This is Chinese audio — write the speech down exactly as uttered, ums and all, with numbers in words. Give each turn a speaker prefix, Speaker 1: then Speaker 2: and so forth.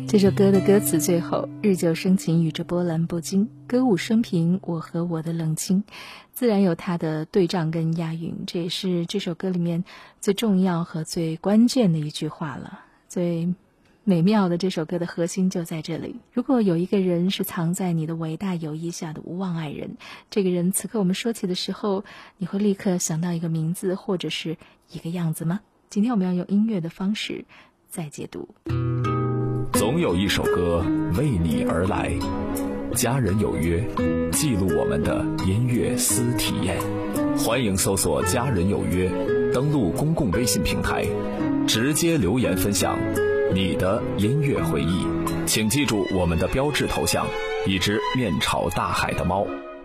Speaker 1: 这首歌的歌词最后，日久生情，与这波澜不惊，歌舞升平，我和我的冷清，自然有它的对仗跟押韵，这也是这首歌里面最重要和最关键的一句话了。最美妙的这首歌的核心就在这里。如果有一个人是藏在你的伟大友谊下的无望爱人，这个人此刻我们说起的时候，你会立刻想到一个名字或者是一个样子吗？今天我们要用音乐的方式再解读。
Speaker 2: 总有一首歌为你而来，家人有约，记录我们的音乐私体验。欢迎搜索家人有约，登录公共微信平台，直接留言分享你的音乐回忆。请记住我们的标志头像，一只面朝大海的猫。